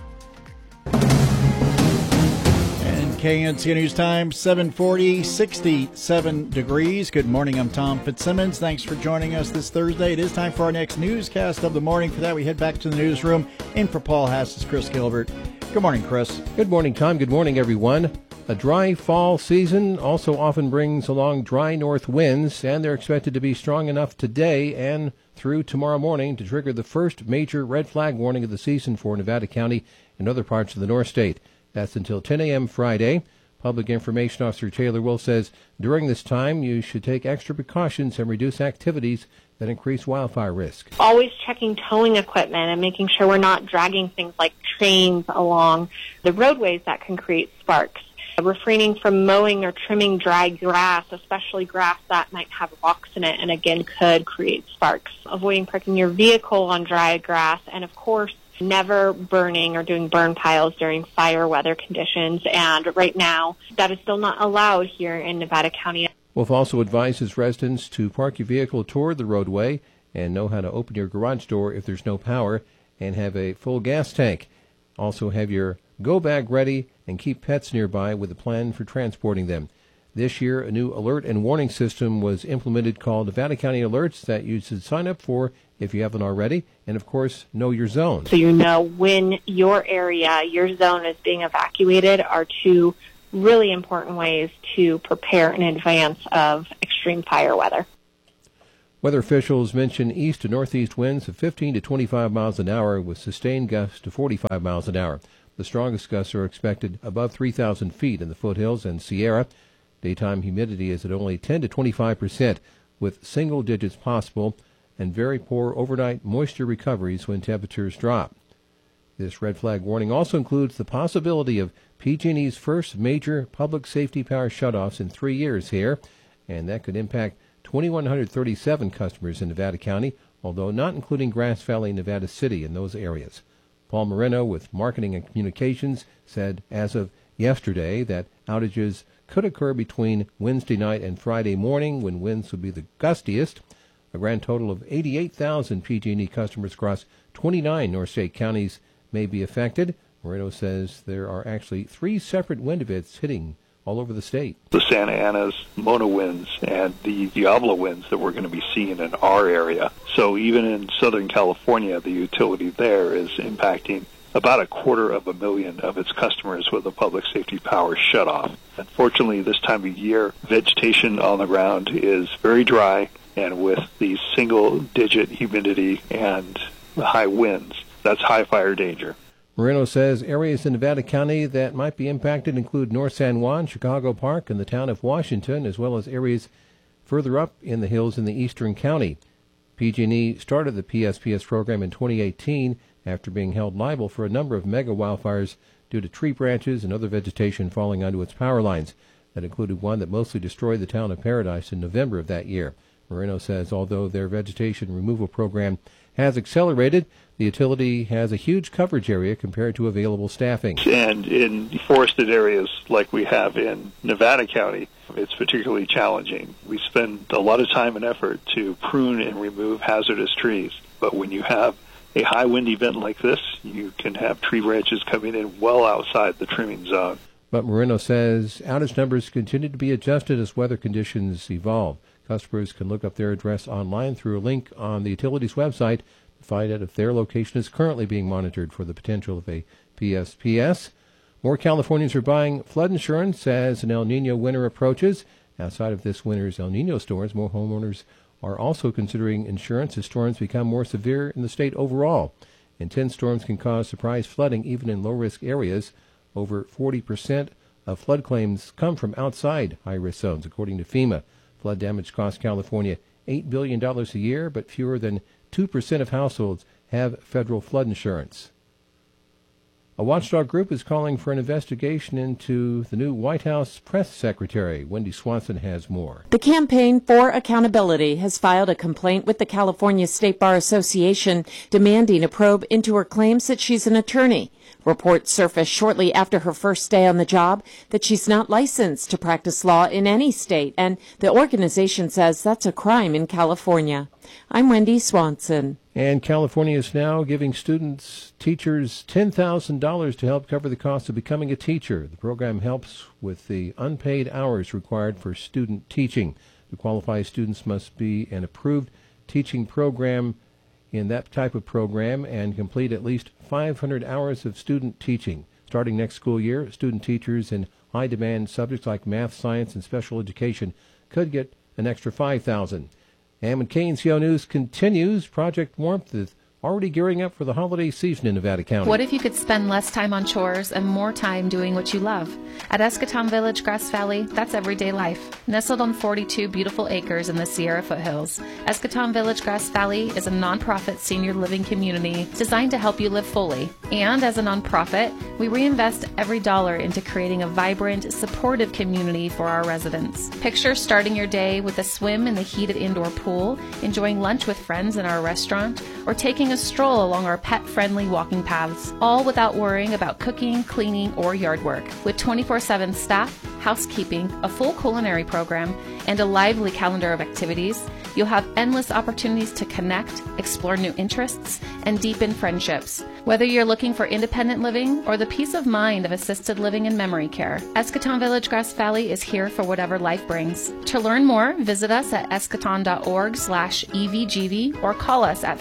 S6: And KNC News Time, 7:40, 67 degrees. Good morning, I'm Tom Fitzsimmons. Thanks for joining us this Thursday. It is time for our next newscast of the morning. For that, we head back to the newsroom. In for Paul Hass is Chris Gilbert. Good morning, Chris.
S10: Good morning, Tom. Good morning, everyone. A dry fall season also often brings along dry north winds, and they're expected to be strong enough today and through tomorrow morning to trigger the first major red flag warning of the season for Nevada County and other parts of the North State. That's until 10 a.m. Friday. Public Information Officer Taylor Will says during this time you should take extra precautions and reduce activities that increase wildfire risk.
S13: Always checking towing equipment and making sure we're not dragging things like trains along the roadways that can create sparks. Refraining from mowing or trimming dry grass, especially grass that might have rocks in it and again could create sparks. Avoiding parking your vehicle on dry grass, and of course never burning or doing burn piles during fire weather conditions. And right now that is still not allowed here in Nevada County.
S10: Wolf also advises residents to park your vehicle toward the roadway and know how to open your garage door if there's no power, and have a full gas tank. Also have your go bag ready and keep pets nearby with a plan for transporting them. This year, a new alert and warning system was implemented called Nevada County Alerts that you should sign up for if you haven't already. And, of course, know your zone.
S13: So you know when your area, your zone is being evacuated are two really important ways to prepare in advance of extreme fire weather.
S10: Weather officials mention east to northeast winds of 15 to 25 miles an hour with sustained gusts to 45 miles an hour. The strongest gusts are expected above 3,000 feet in the foothills and Sierra. Daytime humidity is at only 10 to 25% with single digits possible and very poor overnight moisture recoveries when temperatures drop. This red flag warning also includes the possibility of PG&E's first major public safety power shutoffs in 3 years here, and that could impact 2,137 customers in Nevada County, although not including Grass Valley, Nevada City in those areas. Paul Moreno with Marketing and Communications said as of yesterday that outages could occur between Wednesday night and Friday morning when winds would be the gustiest. A grand total of 88,000 PG&E customers across 29 North State counties may be affected. Moreno says there are actually 3 separate wind events hitting all over the state.
S2: The Santa Ana's Mona winds and the Diablo winds that we're going to be seeing in our area. So even in Southern California, the utility there is impacting about 250,000 of its customers with a public safety power shutoff. Unfortunately, this time of year, vegetation on the ground is very dry, and with the single-digit humidity and the high winds, that's high fire danger.
S10: Moreno says areas in Nevada County that might be impacted include North San Juan, Chicago Park, and the town of Washington, as well as areas further up in the hills in the eastern county. PG&E started the PSPS program in 2018 after being held liable for a number of mega wildfires due to tree branches and other vegetation falling onto its power lines. That included one that mostly destroyed the town of Paradise in November of that year. Moreno says although their vegetation removal program has accelerated, the utility has a huge coverage area compared to available staffing.
S2: And in forested areas like we have in Nevada County, it's particularly challenging. We spend a lot of time and effort to prune and remove hazardous trees. But when you have a high wind event like this, you can have tree branches coming in well outside the trimming zone.
S10: But Moreno says outage numbers continue to be adjusted as weather conditions evolve. Customers can look up their address online through a link on the utility's website to find out if their location is currently being monitored for the potential of a PSPS. More Californians are buying flood insurance as an El Nino winter approaches. Outside of this winter's El Nino storms, more homeowners are also considering insurance as storms become more severe in the state overall. Intense storms can cause surprise flooding even in low-risk areas. Over 40% of flood claims come from outside high-risk zones, according to FEMA. Flood damage costs California $8 billion a year, but fewer than 2% of households have federal flood insurance. A watchdog group is calling for an investigation into the new White House press secretary. Wendy Swanson has more.
S3: The Campaign for Accountability has filed a complaint with the California State Bar Association demanding a probe into her claims that she's an attorney. Reports surfaced shortly after her first day on the job that she's not licensed to practice law in any state, and the organization says that's a crime in California. I'm Wendy Swanson.
S10: And California is now giving teachers $10,000 to help cover the cost of becoming a teacher. The program helps with the unpaid hours required for student teaching. To qualify, students must be an approved teaching program in that type of program and complete at least 500 hours of student teaching. Starting next school year, student teachers in high-demand subjects like math, science, and special education could get an extra $5,000. And when KNCO News continues, Project Warmth is already gearing up for the holiday season in Nevada County.
S14: What if you could spend less time on chores and more time doing what you love? At Escatón Village, Grass Valley, that's everyday life. Nestled on 42 beautiful acres in the Sierra foothills, Escatón Village, Grass Valley is a nonprofit senior living community designed to help you live fully. And as a nonprofit, we reinvest every dollar into creating a vibrant, supportive community for our residents. Picture starting your day with a swim in the heated indoor pool, enjoying lunch with friends in our restaurant, or taking a stroll along our pet-friendly walking paths, all without worrying about cooking, cleaning, or yard work. With 24/7 staff, housekeeping, a full culinary program, and a lively calendar of activities, You'll have endless opportunities to connect, explore new interests, and deepen friendships. Whether you're looking for independent living or the peace of mind of assisted living and memory care, Eschaton Village Grass Valley is here for whatever life brings. To learn more, visit us at eschaton.org/EVGV or call us at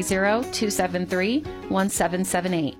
S14: 530-273-1778.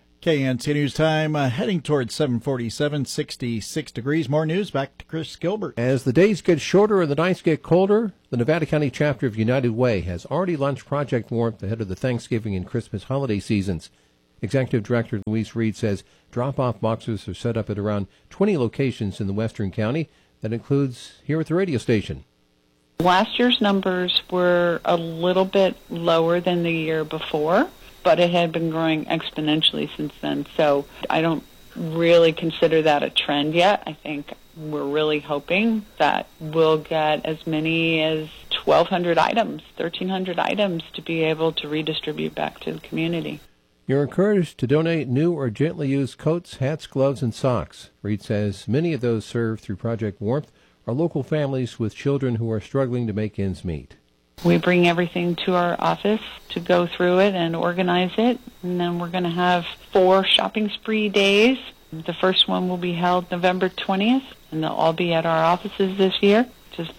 S6: KNC News Time, heading towards 747, 66 degrees. More news, back to Chris Gilbert.
S10: As the days get shorter and the nights get colder, the Nevada County chapter of United Way has already launched Project Warmth ahead of the Thanksgiving and Christmas holiday seasons. Executive Director Louise Reed says drop-off boxes are set up at around 20 locations in the western county. That includes here at the radio station.
S4: Last year's numbers were a little bit lower than the year before, but it had been growing exponentially since then. So I don't really consider that a trend yet. I think we're really hoping that we'll get as many as 1,200 items, 1,300 items to be able to redistribute back to the community.
S10: You're encouraged to donate new or gently used coats, hats, gloves, and socks. Reed says many of those served through Project Warmth are local families with children who are struggling to make ends meet.
S4: We bring everything to our office to go through it and organize it, and then we're going to have 4 shopping spree days. The first one will be held November 20th, and they'll all be at our offices this year, which is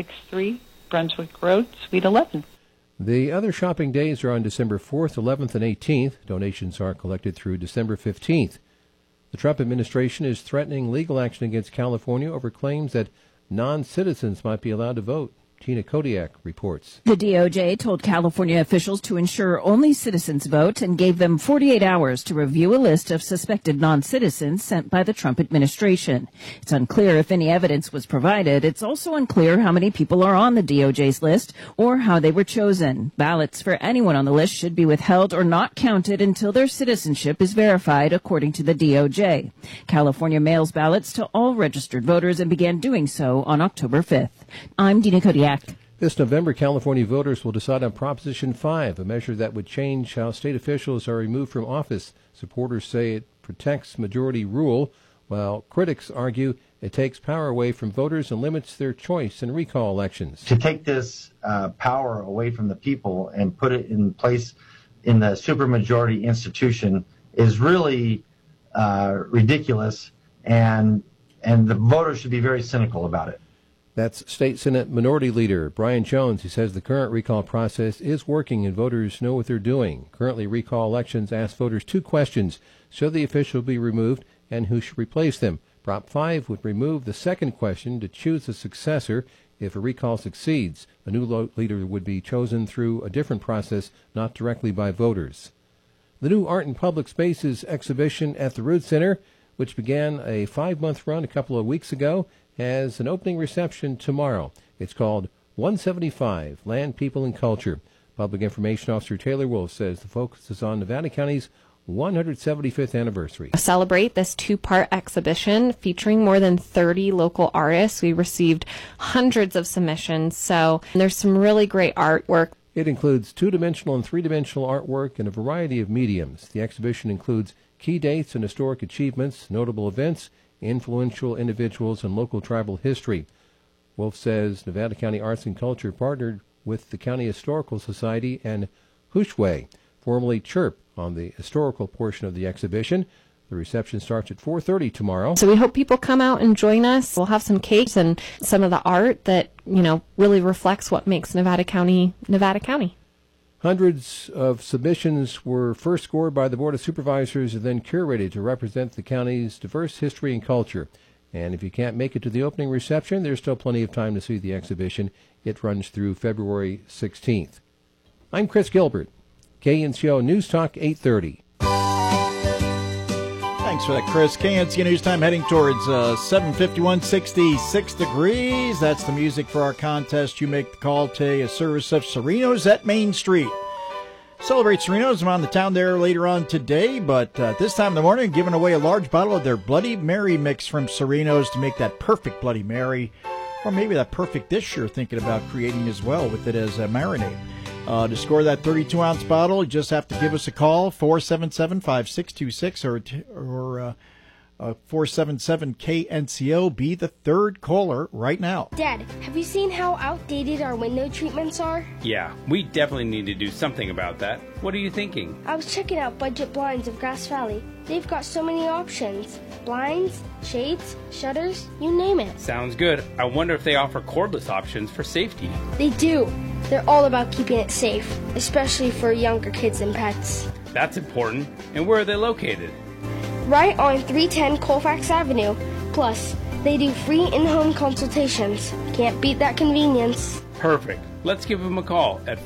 S4: 563 Brunswick Road, Suite 11.
S10: The other shopping days are on December 4th, 11th, and 18th. Donations are collected through December 15th. The Trump administration is threatening legal action against California over claims that non-citizens might be allowed to vote. Tina Kodiak reports.
S15: The DOJ told California officials to ensure only citizens vote and gave them 48 hours to review a list of suspected non-citizens sent by the Trump administration. It's unclear if any evidence was provided. It's also unclear how many people are on the DOJ's list or how they were chosen. Ballots for anyone on the list should be withheld or not counted until their citizenship is verified, according to the DOJ. California mails ballots to all registered voters and began doing so on October 5th. I'm Dina Kodiak.
S10: This November, California voters will decide on Proposition 5, a measure that would change how state officials are removed from office. Supporters say it protects majority rule, while critics argue it takes power away from voters and limits their choice in recall elections.
S16: To take this power away from the people and put it in place in the supermajority institution is really ridiculous, and the voters should be very cynical about it.
S10: That's State Senate Minority Leader Brian Jones. He says the current recall process is working and voters know what they're doing. Currently, recall elections ask voters 2 questions. Should the official be removed and who should replace them? Prop 5 would remove the second question to choose a successor. If a recall succeeds, a new leader would be chosen through a different process, not directly by voters. The new Art in Public Spaces exhibition at the Root Center, which began a 5-month run a couple of weeks ago, has an opening reception tomorrow. It's called 175, Land, People, and Culture. Public Information Officer Taylor Wolf says the focus is on Nevada County's 175th anniversary.
S9: Celebrate this 2-part exhibition featuring more than 30 local artists. We received hundreds of submissions, so there's some really great artwork.
S10: It includes 2-dimensional and 3-dimensional artwork in a variety of mediums. The exhibition includes key dates and historic achievements, notable events, influential individuals, and local tribal history. Wolf says Nevada County Arts and Culture partnered with the County Historical Society and Hushway, formerly CHIRP, on the historical portion of the exhibition. The reception starts at 4:30 tomorrow.
S9: So we hope people come out and join us. We'll have some cakes and some of the art that, really reflects what makes Nevada County, Nevada County.
S10: Hundreds of submissions were first scored by the Board of Supervisors and then curated to represent the county's diverse history and culture. And if you can't make it to the opening reception, there's still plenty of time to see the exhibition. It runs through February 16th. I'm Chris Gilbert, KNCO News Talk 830.
S6: Thanks for that, Chris. KNCO News Time heading towards 751, 66 degrees. That's the music for our contest. You make the call today, a service of Sereno's at Main Street. Celebrate Sereno's. I'm on the town there later on today, but this time in the morning, giving away a large bottle of their Bloody Mary mix from Sereno's to make that perfect Bloody Mary, or maybe that perfect dish you're thinking about creating as well with it as a marinade. To score that 32-ounce bottle, you just have to give us a call, 477-5626, or 477-KNCO. Be the third caller right now.
S5: Dad, have you seen how outdated our window treatments are?
S7: Yeah, we definitely need to do something about that. What are you thinking?
S5: I was checking out Budget Blinds of Grass Valley. They've got so many options. Blinds, shades, shutters, you name it.
S7: Sounds good. I wonder if they offer cordless options for safety.
S5: They do. They're all about keeping it safe, especially for younger kids and pets.
S7: That's important. And where are they located?
S5: Right on 310 Colfax Avenue. Plus, they do free in-home consultations. Can't beat that convenience.
S7: Perfect. Let's give them a call at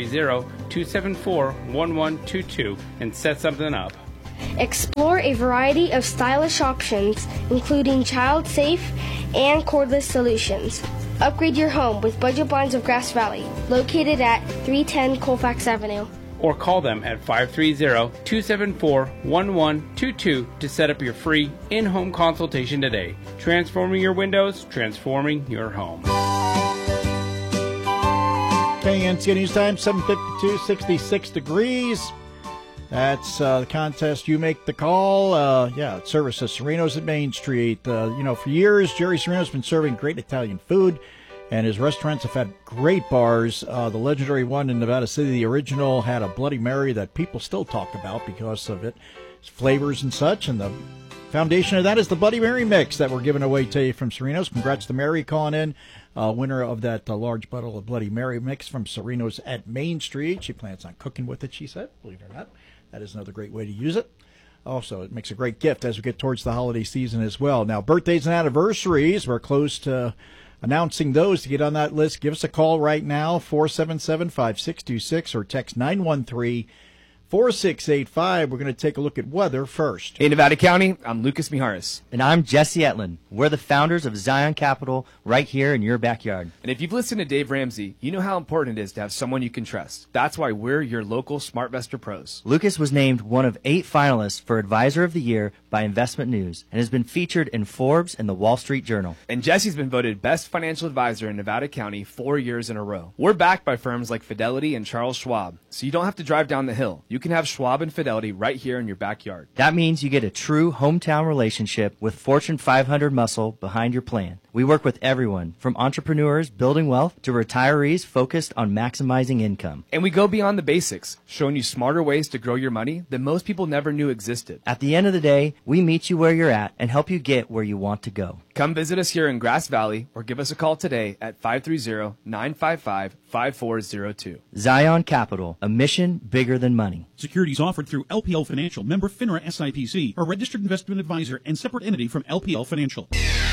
S7: 530-274-1122 and set something up.
S5: Explore a variety of stylish options, including child-safe and cordless solutions. Upgrade your home with Budget Blinds of Grass Valley, located at 310 Colfax Avenue.
S7: Or call them at 530-274-1122 to set up your free in-home consultation today. Transforming your windows, transforming your home.
S6: KNCO News Time, 7:52, 66 degrees. That's the contest. You make the call. It services Serino's at Main Street. For years, Jerry Serino's been serving great Italian food, and his restaurants have had great bars. The legendary one in Nevada City, the original, had a Bloody Mary that people still talk about because of its flavors and such. And the foundation of that is the Bloody Mary mix that we're giving away to you from Serino's. Congrats to Mary calling in, winner of that large bottle of Bloody Mary mix from Serino's at Main Street. She plans on cooking with it, she said, believe it or not. That is another great way to use it. Also, it makes a great gift as we get towards the holiday season as well. Now, birthdays and anniversaries, we're close to announcing those. To get on that list, give us a call right now, 477-5626, or text 913-4685. We're going to take a look at weather first.
S17: Hey, Nevada County, I'm Lucas Mijares.
S18: And I'm Jesse Etlin. We're the founders of Zion Capital right here in your backyard.
S17: And if you've listened to Dave Ramsey, you know how important it is to have someone you can trust. That's why we're your local SmartVestor pros.
S18: Lucas was named one of 8 finalists for Advisor of the Year by Investment News and has been featured in Forbes and the Wall Street Journal.
S17: And Jesse's been voted Best Financial Advisor in Nevada County 4 years in a row. We're backed by firms like Fidelity and Charles Schwab, so you don't have to drive down the hill. You can have Schwab and Fidelity right here in your backyard.
S18: That means you get a true hometown relationship with Fortune 500 muscle behind your plan. We work with everyone, from entrepreneurs building wealth to retirees focused on maximizing income.
S17: And we go beyond the basics, showing you smarter ways to grow your money that most people never knew existed.
S18: At the end of the day, we meet you where you're at and help you get where you want to go.
S17: Come visit us here in Grass Valley or give us a call today at 530-955-5402.
S18: Zion Capital, a mission bigger than money.
S19: Securities offered through LPL Financial, member FINRA SIPC, a registered investment advisor and separate entity from LPL Financial.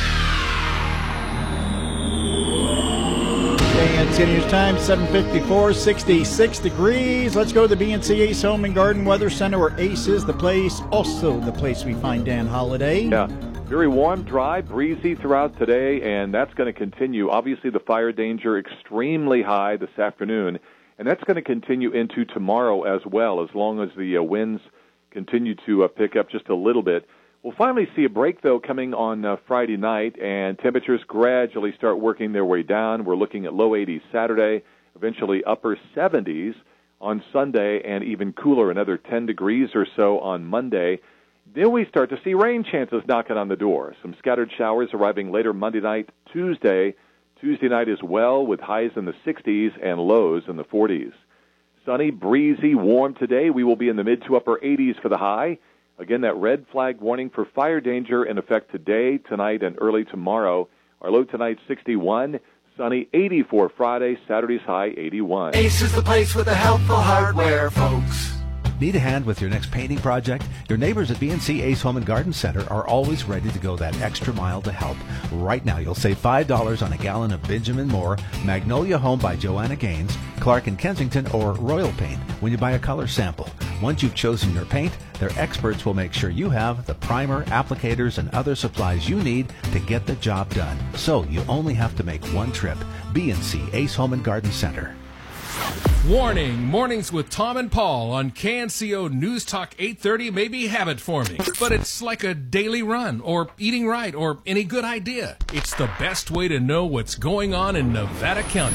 S6: KNCO News Time, 7:54, 66 degrees. Let's go to the BNC Ace Home and Garden Weather Center, where Ace is the place, also the place we find Dan Holliday.
S1: Yeah, very warm, dry, breezy throughout today, and that's going to continue. Obviously, the fire danger extremely high this afternoon, and that's going to continue into tomorrow as well, as long as the winds continue to pick up just a little bit. We'll finally see a break, though, coming on Friday night, and temperatures gradually start working their way down. We're looking at low 80s Saturday, eventually upper 70s on Sunday, and even cooler, another 10 degrees or so on Monday. Then we start to see rain chances knocking on the door. Some scattered showers arriving later Monday night, Tuesday night as well, with highs in the 60s and lows in the 40s. Sunny, breezy, warm today. We will be in the mid to upper 80s for the high. Again, that red flag warning for fire danger in effect today, tonight, and early tomorrow. Our low tonight, 61. Sunny, 84 Friday. Saturday's high, 81.
S12: Ace is the place with the helpful hardware, folks.
S11: Need a hand with your next painting project? Your neighbors at BNC Ace Home and Garden Center are always ready to go that extra mile to help. Right now, you'll save $5 on a gallon of Benjamin Moore, Magnolia Home by Joanna Gaines, Clark and Kensington, or Royal Paint when you buy a color sample. Once you've chosen your paint, their experts will make sure you have the primer, applicators, and other supplies you need to get the job done. So you only have to make one trip. BNC Ace Home and Garden Center.
S20: Warning, mornings with Tom and Paul on KNCO News Talk 830 may be habit forming, but it's like a daily run or eating right or any good idea. It's the best way to know what's going on in Nevada County.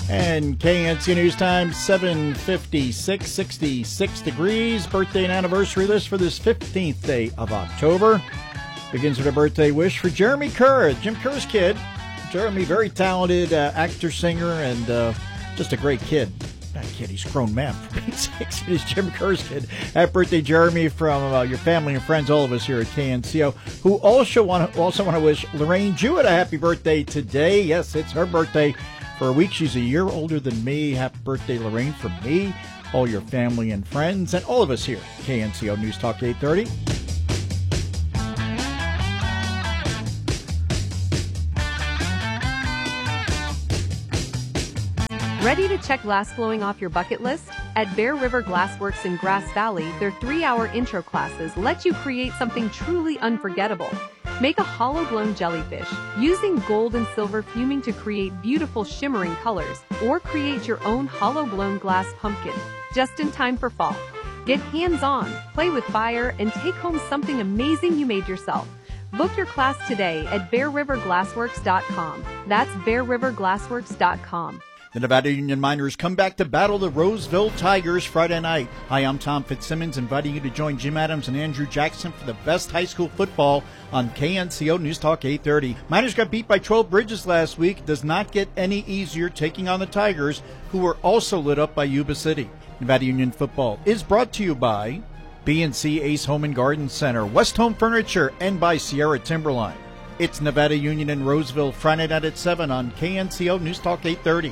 S6: And KNC News Time, 7:56, 66 degrees. Birthday and anniversary list for this 15th day of October. Begins with a birthday wish for Jeremy Kerr, Jim Kerr's kid. Jeremy, very talented actor, singer, and just a great kid. Not a kid, he's a grown man, for Pete's sakes. He's Jim Kerr's kid. Happy birthday, Jeremy, from your family and friends, all of us here at KNCO, who also want to wish Lorraine Jewett a happy birthday today. Yes, it's her birthday for a week. She's a year older than me. Happy birthday, Lorraine, from me, all your family and friends, and all of us here at KNCO News Talk 830.
S8: Ready to check glass blowing off your bucket list? At Bear River Glassworks in Grass Valley, their 3-hour intro classes let you create something truly unforgettable. Make a hollow-blown jellyfish, using gold and silver fuming to create beautiful shimmering colors, or create your own hollow-blown glass pumpkin, just in time for fall. Get hands-on, play with fire, and take home something amazing you made yourself. Book your class today at BearRiverGlassworks.com. That's BearRiverGlassworks.com.
S6: The Nevada Union Miners come back to battle the Roseville Tigers Friday night. Hi, I'm Tom Fitzsimmons, inviting you to join Jim Adams and Andrew Jackson for the best high school football on KNCO News Talk 830. Miners got beat by 12 Bridges last week. Does not get any easier taking on the Tigers, who were also lit up by Yuba City. Nevada Union football is brought to you by B&C Ace Home and Garden Center, West Home Furniture, and by Sierra Timberline. It's Nevada Union in Roseville, Friday night at 7 on KNCO News Talk 830.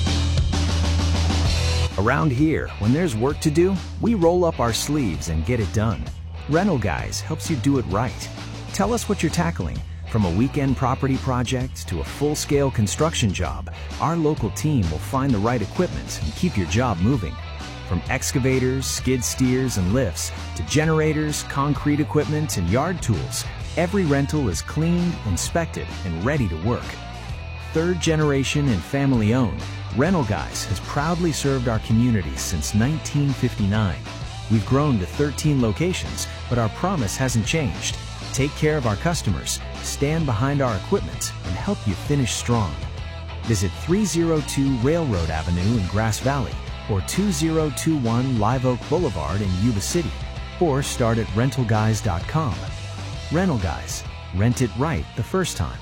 S21: Around here, when there's work to do, we roll up our sleeves and get it done. Rental Guys helps you do it right. Tell us what you're tackling. From a weekend property project to a full-scale construction job, our local team will find the right equipment and keep your job moving. From excavators, skid steers, and lifts to generators, concrete equipment, and yard tools, every rental is cleaned, inspected, and ready to work. Third generation and family owned, Rental Guys has proudly served our community since 1959. We've grown to 13 locations, but our promise hasn't changed. Take care of our customers, stand behind our equipment, and help you finish strong. Visit 302 Railroad Avenue in Grass Valley or 2021 Live Oak Boulevard in Yuba City, or start at rentalguys.com. Rental Guys. Rent it right the first time.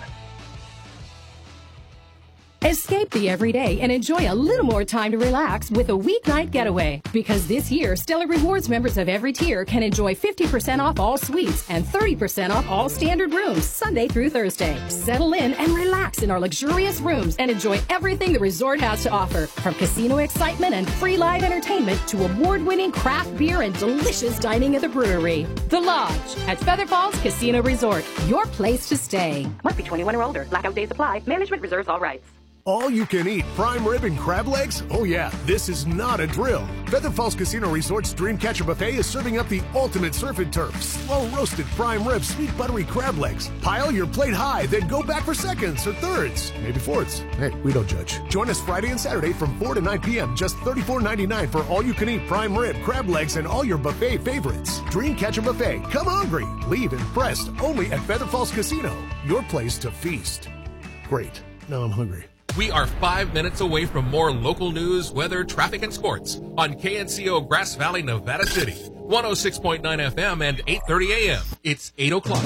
S22: Escape the everyday and enjoy a little more time to relax with a weeknight getaway. Because this year, Stellar Rewards members of every tier can enjoy 50% off all suites and 30% off all standard rooms Sunday through Thursday. Settle in and relax in our luxurious rooms and enjoy everything the resort has to offer. From casino excitement and free live entertainment to award-winning craft beer and delicious dining at the brewery. The Lodge at Feather Falls Casino Resort, your place to stay.
S23: Must be 21 or older. Blackout days apply. Management reserves all rights.
S24: All you can eat prime rib and crab legs? Oh yeah, this is not a drill. Feather Falls Casino Resort's Dreamcatcher Buffet is serving up the ultimate surf and turf. Slow roasted prime rib, sweet buttery crab legs. Pile your plate high, then go back for seconds or thirds, maybe fourths. Hey, we don't judge. Join us Friday and Saturday from 4 to 9 p.m. Just $34.99 for all you can eat prime rib, crab legs, and all your buffet favorites. Dreamcatcher Buffet. Come hungry. Leave impressed. Only at Feather Falls Casino. Your place to feast. Great. Now I'm hungry.
S20: We are 5 minutes away from more local news, weather, traffic, and sports on KNCO Grass Valley, Nevada City. 106.9 FM and 8:30 AM. It's 8 o'clock.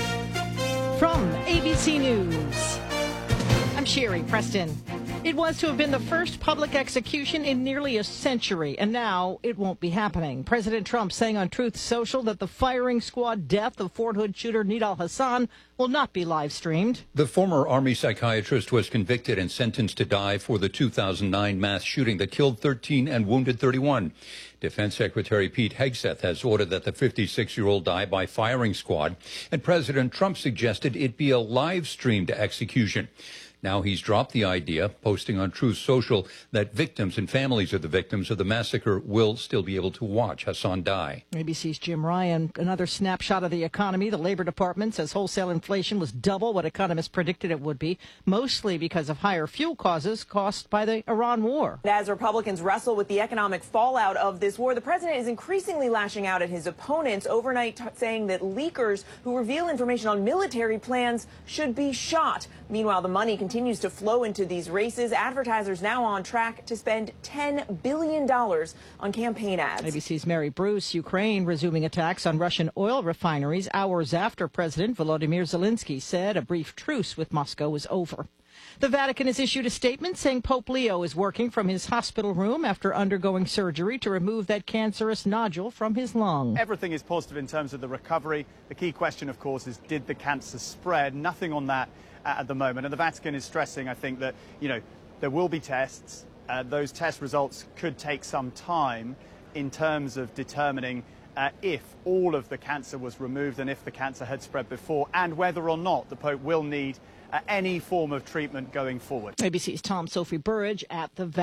S25: From ABC News, I'm Sherry Preston. It was to have been the first public execution in nearly a century, and now it won't be happening. President Trump saying on Truth Social that the firing squad death of Fort Hood shooter Nidal Hasan will not be live streamed.
S26: The former Army psychiatrist was convicted and sentenced to die for the 2009 mass shooting that killed 13 and wounded 31. Defense Secretary Pete Hegseth has ordered that the 56-year-old die by firing squad, and President Trump suggested it be a live-streamed execution. Now he's dropped the idea, posting on Truth Social that victims and families of the victims of the massacre will still be able to watch Hasan die.
S25: ABC's Jim Ryan, another snapshot of the economy. The Labor Department says wholesale inflation was double what economists predicted it would be, mostly because of higher fuel costs caused by the Iran war.
S27: As Republicans wrestle with the economic fallout of this war, the president is increasingly lashing out at his opponents, overnight saying that leakers who reveal information on military plans should be shot. Meanwhile, the money continues continues to flow into these races. Advertisers now on track to spend $10 billion on campaign ads.
S25: ABC's Mary Bruce. Ukraine resuming attacks on Russian oil refineries hours after President Volodymyr Zelensky said a brief truce with Moscow was over. The Vatican has issued a statement saying Pope Leo is working from his hospital room after undergoing surgery to remove that cancerous nodule from his lung.
S2: Everything is positive in terms of the recovery. The key question, of course, is did the cancer spread? Nothing on that at the moment. And the Vatican is stressing, I think, that, there will be tests. Those test results could take some time in terms of determining if all of the cancer was removed and if the cancer had spread before, and whether or not the Pope will need any form of treatment going forward.
S25: ABC's Tom Sophie Burridge at the Vatican.